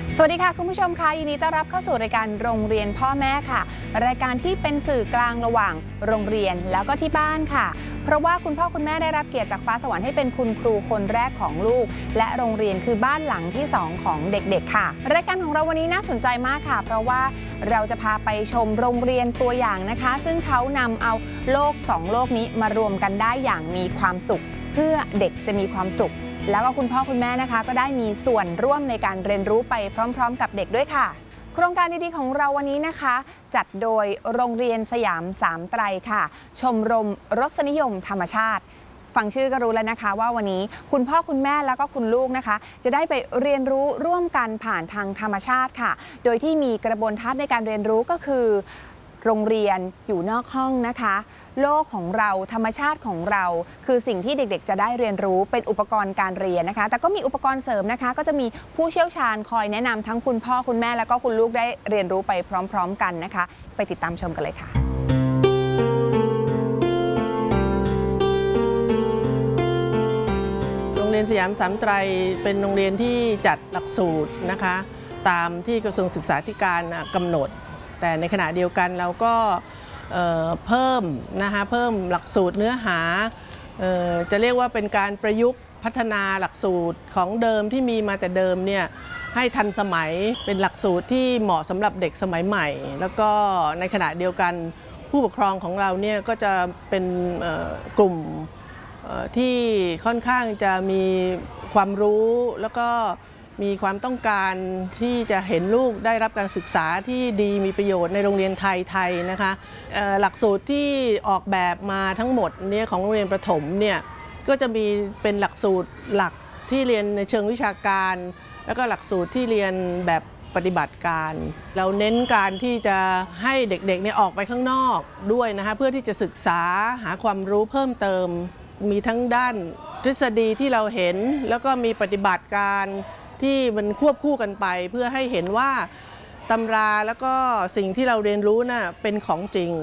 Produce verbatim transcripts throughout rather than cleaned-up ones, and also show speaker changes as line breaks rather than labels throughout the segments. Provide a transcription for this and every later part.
สวัสดีค่ะคุณผู้ชมคะยินดีต้อนรับเข้าสู่รายการโรงเรียนพ่อแม่ค่ะรายการที่เป็นสื่อกลางระหว่างโรงเรียนแล้วก็ที่บ้านค่ะเพราะว่าคุณพ่อคุณแม่ได้รับเกียรติจากฟ้าสวรรค์ให้เป็นคุณครูคนแรกของลูกและโรงเรียนคือบ้านหลังที่สองของเด็กๆค่ะรายการของเราวันนี้น่าสนใจมากค่ะเพราะว่าเราจะพาไปชมโรงเรียนตัวอย่างนะคะซึ่งเขานำเอาโลกสองโลกนี้มารวมกันได้อย่างมีความสุขเพื่อเด็กจะมีความสุขแล้วก็คุณพ่อคุณแม่นะคะก็ได้มีส่วนร่วมในการเรียนรู้ไปพร้อมๆกับเด็กด้วยค่ะโครงการดีๆของเราวันนี้นะคะจัดโดยโรงเรียนสยามสามไตรค่ะชมรมรสนิยมธรรมชาติฟังชื่อก็รู้แล้วนะคะว่าวันนี้คุณพ่อคุณแม่แล้วก็คุณลูกนะคะจะได้ไปเรียนรู้ร่วมกันผ่านทางธรรมชาติค่ะโดยที่มีกระบวนทัศน์ในการเรียนรู้ก็คือโรงเรียนอยู่นอกห้องนะคะโลกของเราธรรมชาติของเราคือสิ่งที่เด็กๆจะได้เรียนรู้เป็นอุปกรณ์การเรียนนะคะแต่ก็มีอุปกรณ์เสริมนะคะก็จะมีผู้เชี่ยวชาญคอยแนะนำทั้งคุณพ่อคุณแม่แล้วก็คุณลูกได้เรียนรู้ไปพร้อมๆกันนะคะไปติดตามชมกันเลยค่ะ
โรงเรียนสยามสามไตรเป็นโรงเรียนที่จัดหลักสูตรนะคะตามที่กระทรวงศึกษาธิการกำหนดแต่ในขณะเดียวกันเราก็เเพิ่มนะคะเพิ่มหลักสูตรเนื้อหาจะเรียกว่าเป็นการประยุกต์พัฒนาหลักสูตรของเดิมที่มีมาแต่เดิมเนี่ยให้ทันสมัยเป็นหลักสูตรที่เหมาะสำหรับเด็กสมัยใหม่แล้วก็ในขณะเดียวกันผู้ปกครองของเราเนี่ยก็จะเป็นกลุ่มที่ค่อนข้างจะมีความรู้แล้วก็มีความต้องการที่จะเห็นลูกได้รับการศึกษาที่ดีมีประโยชน์ในโรงเรียนไทยไทยนะคะหลักสูตรที่ออกแบบมาทั้งหมดเนี่ยของโรงเรียนประถมเนี่ยก็จะมีเป็นหลักสูตรหลักที่เรียนในเชิงวิชาการแล้วก็หลักสูตรที่เรียนแบบปฏิบัติการเราเน้นการที่จะให้เด็กๆเนี่ยออกไปข้างนอกด้วยนะคะเพื่อที่จะศึกษาหาความรู้เพิ่มเติมมีทั้งด้านทฤษฎีที่เราเห็นแล้วก็มีปฏิบัติการที่มันควบคู่กันไปเพื่อให้เห็นว่าตำราแล้วก็สิ่งที่เราเรียนรู้น่ะเป็นของจริง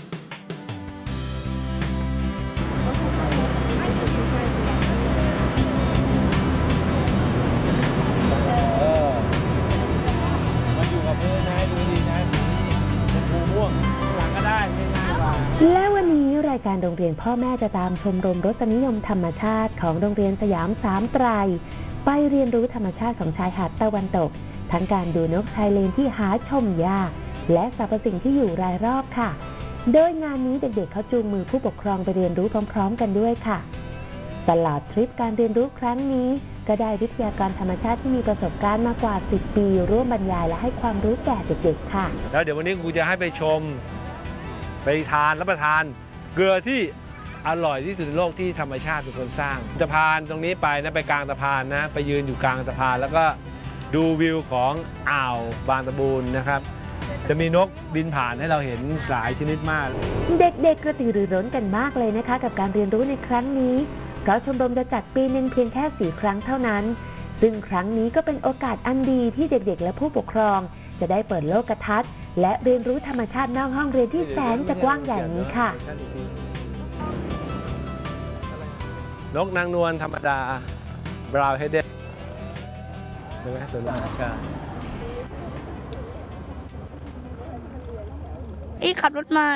มาอยู่กับเพื่อนนะดูดีนะเป็นครูม่วงหลังก็ได้ง่ายกว่า
และวันนี้รายการโรงเรียนพ่อแม่จะตามชมรมรสนิยมธรรมชาติของโรงเรียนสยามสามไตรไปเรียนรู้ธรรมชาติของชายหาดตะวันตกทั้งการดูนกชายเลนที่หาชมยากและสรรพสิ่งที่อยู่รายรอบค่ะโดยงานนี้เด็กๆเขาจูงมือผู้ปกครองไปเรียนรู้พร้อมๆกันด้วยค่ะตลอดทริปการเรียนรู้ครั้งนี้ก็ได้วิทยากรธรรมชาติที่มีประสบการณ์มากกว่าสิบปีร่วมบรรยายและให้ความรู้แก่เด็กๆค่ะ
แล้วเดี๋ยววันนี้ครูจะให้ไปชมไปทานรับประทานเกลือที่อร่อยที่สุดในโลกที่ธรรมชาติเป็นคนสร้างสะพานตรงนี้ไปนะไปกลางสะพานนะไปยืนอยู่กลางสะพานแล้วก็ดูวิวของอ่าวบางตะบูนนะครับจะมีนกบินผ่านให้เราเห็นหลายชนิดมาก
เด็กๆกระตือรือร้นกันมากเลยนะคะกับการเรียนรู้ในครั้งนี้เพราะชมรมจะจัดปีหนึ่งเพียงแค่สี่ครั้งเท่านั้นซึ่งครั้งนี้ก็เป็นโอกาสอันดีที่เด็กๆและผู้ปกครองจะได้เปิดโลกทัศน์และเรียนรู้ธรรมชาตินอกห้องเรียนที่แสนจะกว้างใหญ่นี้ค่ะ
นกนางนวลธรรมดาบราวน์เฮดเดดใช่ไหมตัวล่างก็
อีขับรถมา